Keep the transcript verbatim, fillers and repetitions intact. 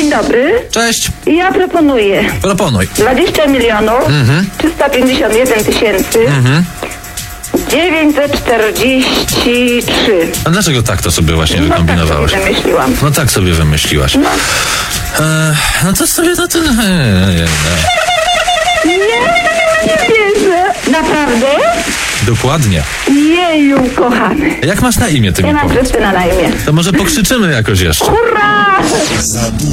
Dzień dobry. Cześć. Ja proponuję Proponuj. dwadzieścia milionów Mhm. trzysta pięćdziesiąt jeden tysięcy Mhm. dziewięćset czterdzieści trzy. A dlaczego tak to sobie właśnie No tak wykombinowałaś? sobie wymyśliłam. No tak sobie wymyśliłaś. No. E, no to sobie to... to nie, nie, nie. Nie, nie wierzę. Naprawdę? Dokładnie. Jeju, kochany. Jak masz na imię, ty Ja mi mam powiedz? Krystyna na imię. To może pokrzyczymy jakoś jeszcze. Hurra!